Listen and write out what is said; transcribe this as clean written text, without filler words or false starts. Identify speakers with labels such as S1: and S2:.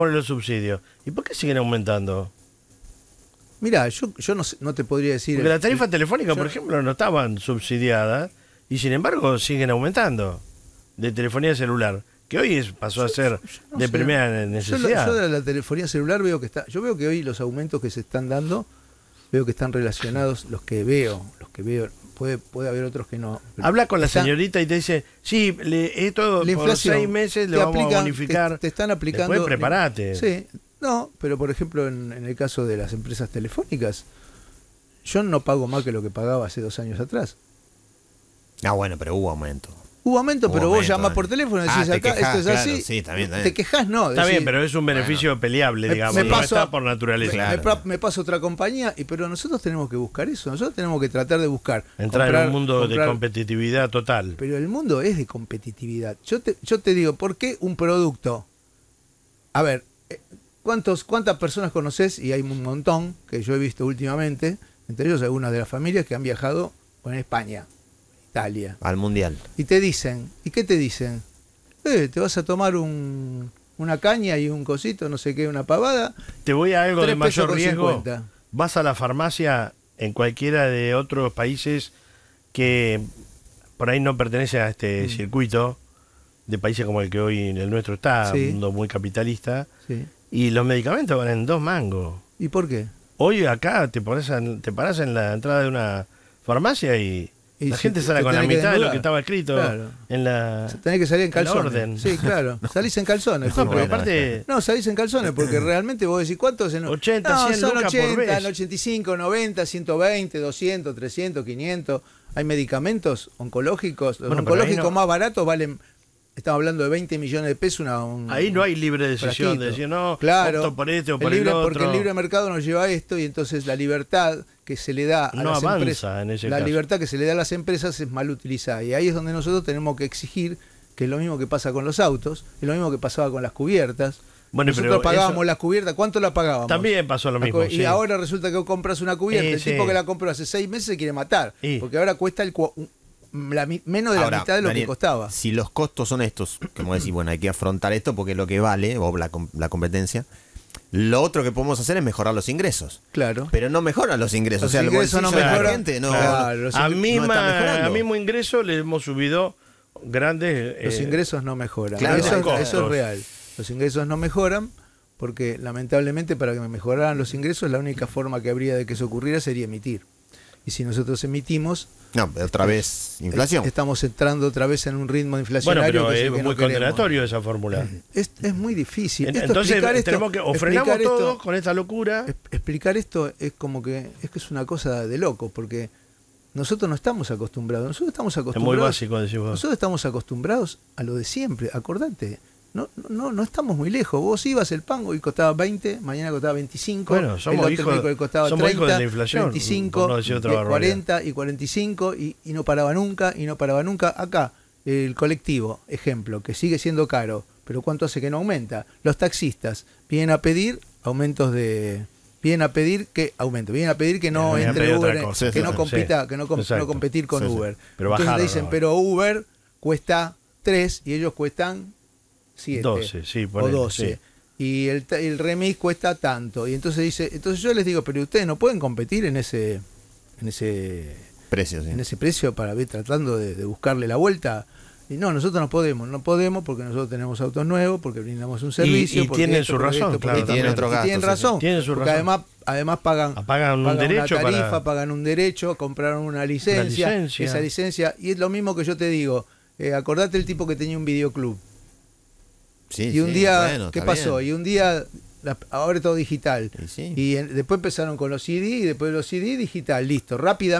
S1: por los subsidios. ¿Y por qué siguen aumentando?
S2: Mirá, yo no te podría decir...
S1: Porque las tarifas telefónicas, por ejemplo, no estaban subsidiadas y sin embargo siguen aumentando de telefonía celular, que hoy pasó a ser de primera necesidad.
S2: Yo de la telefonía celular veo que está... Yo veo que hoy los aumentos que se están dando, veo que están relacionados, los que veo, puede haber otros que no.
S1: Habla con la señorita y te dice, sí, esto
S2: la inflación,
S1: por 6 meses le vamos a bonificar.
S2: Te están aplicando...
S1: Después prepárate.
S2: Sí. No, pero por ejemplo en el caso de las empresas telefónicas, yo no pago más que lo que pagaba hace 2 años atrás.
S3: Ah, bueno, pero hubo aumento.
S2: Hubo aumento, pero vos llamás por teléfono y decís, acá,
S3: quejás,
S2: esto es así.
S3: Claro, sí, está bien.
S2: Te quejás, no.
S1: Está bien, pero es un beneficio peleable, digamos, no está por naturaleza.
S2: Me pasa otra compañía, pero nosotros tenemos que buscar eso. Nosotros tenemos que tratar de buscar.
S1: Entrar en un mundo de competitividad total.
S2: Pero el mundo es de competitividad. Yo te digo, ¿por qué un producto? A ver, ¿cuántas personas conoces? Y hay un montón que yo he visto últimamente, entre ellos algunas de las familias que han viajado en España, Italia.
S3: Al Mundial.
S2: Y te dicen, ¿y qué te dicen? Te vas a tomar una caña y un cosito, no sé qué, una pavada.
S1: Te voy a algo de mayor riesgo.
S2: 50.
S1: Vas a la farmacia en cualquiera de otros países que por ahí no pertenece a este circuito de países como el que hoy el nuestro está, un mundo muy capitalista.
S2: Sí.
S1: Y los medicamentos valen 2 mangos.
S2: ¿Y por qué?
S1: Hoy acá te parás en la entrada de una farmacia y la gente sale con la mitad de lo que estaba escrito en la...
S2: Tenés que salir en calzones.
S1: Orden.
S2: Sí, claro. Salís en calzones.
S1: No, pero aparte...
S2: No, salís en calzones porque realmente vos decís, ¿cuántos?
S1: 80, 100
S2: son
S1: lucas
S2: 80,
S1: por vez.
S2: 85, 90, 120, 200, 300, 500. Hay medicamentos oncológicos. Los oncológicos más baratos valen... Estamos hablando de 20 millones de pesos.
S1: Ahí no hay libre decisión de decir, no,
S2: claro,
S1: opto por este o por el otro.
S2: Porque el libre mercado nos lleva a esto y entonces la libertad que se le da a las empresas, libertad que se le da a las empresas es mal utilizada. Y ahí es donde nosotros tenemos que exigir, que es lo mismo que pasa con los autos, es lo mismo que pasaba con las cubiertas.
S1: Bueno,
S2: nosotros pagábamos las cubiertas, ¿cuánto la pagábamos?
S1: También pasó lo mismo.
S2: Y ahora resulta que compras una cubierta, el tipo que la compró hace 6 meses se quiere matar, porque ahora cuesta menos de la mitad de lo que costaba.
S3: Si los costos son estos, como decís, bueno, hay que afrontar esto porque es lo que vale, o la competencia. Lo otro que podemos hacer es mejorar los ingresos.
S2: Claro.
S3: Pero no mejoran los ingresos.
S2: Los ingresos no mejoran.
S1: A mismo ingreso le hemos subido grandes...
S2: Los ingresos no mejoran.
S3: Claro,
S2: eso es real. Los ingresos no mejoran porque lamentablemente para que mejoraran los ingresos la única forma que habría de que eso ocurriera sería emitir. Y si nosotros emitimos...
S3: No, otra vez inflación.
S2: Estamos entrando otra vez en un ritmo inflacionario.
S1: Bueno, pero es muy condenatorio esa fórmula.
S2: Es muy difícil.
S1: Entonces tenemos que frenamos todo con esta locura.
S2: Explicar esto es como que es una cosa de loco, porque nosotros no estamos acostumbrados. Nosotros estamos acostumbrados.
S1: Es muy básico, decís vos.
S2: Nosotros estamos acostumbrados a lo de siempre. Acordate. No estamos muy lejos. Vos ibas el pan, hoy costaba 20, mañana costaba 25.
S1: Bueno, somos hijos de la inflación.
S2: 25, 40 y 45 y no paraba nunca, Acá, el colectivo, ejemplo, que sigue siendo caro, pero ¿cuánto hace que no aumenta? Los taxistas vienen a pedir aumentos de... Vienen a pedir que no entre Uber, que no compita, que no competir con Uber.
S1: Pero
S2: entonces dicen, pero Uber cuesta 3 y ellos cuestan 7
S1: 12, sí,
S2: o 12 y el remis cuesta tanto y entonces yo les digo, pero ustedes no pueden competir en ese
S3: precio,
S2: en ese precio para ver tratando de buscarle la vuelta. Y no, nosotros no podemos porque nosotros tenemos autos nuevos, porque brindamos un servicio
S1: y tienen su razón, claro,
S2: tienen razón, porque además pagan
S1: un derecho,
S2: una tarifa, pagan un derecho, compraron una licencia, esa licencia, y es lo mismo que yo te digo, acordate el tipo que tenía un videoclub. Y un día, ¿qué pasó? Bien. Y un día, ahora es todo digital. Y después empezaron con los CD y después de los CD digital, listo, rápidamente.